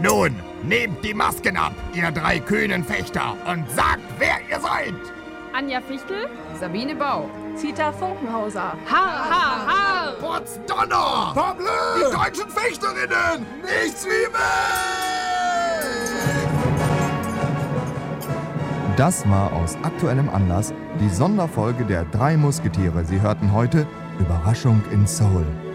Nun, nehmt die Masken ab, ihr 3 kühnen Fechter, und sagt, wer ihr seid! Anja Fichtel, Sabine Bau, Zita Funkenhauser, Har! Potzdonner! Pablo! Die deutschen Fechterinnen! Nichts wie weg! Das war aus aktuellem Anlass die Sonderfolge der 3 Musketiere. Sie hörten heute Überraschung in Seoul.